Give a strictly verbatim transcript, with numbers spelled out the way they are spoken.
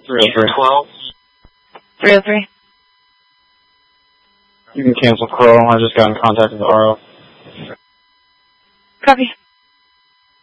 three oh three. twelve. three oh three. You can cancel Crow. I just got in contact with R O. Copy.